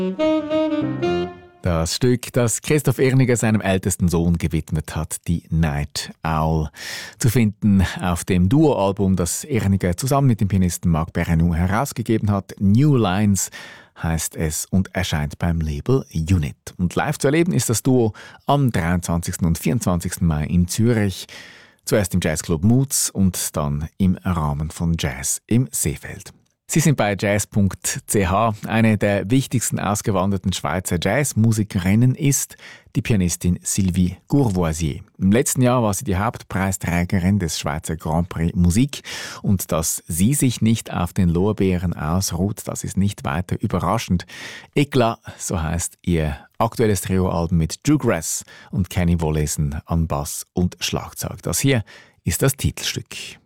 Das Stück, das Christoph Erniger seinem ältesten Sohn gewidmet hat, die Night Owl. Zu finden auf dem Duo-Album, das Erniger zusammen mit dem Pianisten Marc Perrenou herausgegeben hat. New Lines heißt es und erscheint beim Label Unit. Und live zu erleben ist das Duo am 23. und 24. Mai in Zürich. Zuerst im Jazzclub Moods und dann im Rahmen von Jazz im Seefeld. Sie sind bei jazz.ch. Eine der wichtigsten ausgewanderten Schweizer Jazzmusikerinnen ist die Pianistin Sylvie Courvoisier. Im letzten Jahr war sie die Hauptpreisträgerin des Schweizer Grand Prix Musik. Und dass sie sich nicht auf den Lorbeeren ausruht, das ist nicht weiter überraschend. Eklat, so heißt ihr aktuelles Trioalbum mit Drew Grass und Kenny Wollesen an Bass und Schlagzeug. Das hier ist das Titelstück.